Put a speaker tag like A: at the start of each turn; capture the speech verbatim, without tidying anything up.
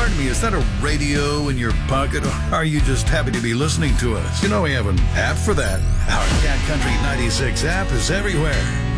A: pardon me, is that a radio in your pocket, or are you just happy to be listening to us? You know we have an app for that. Our Cat Country ninety-six app is everywhere.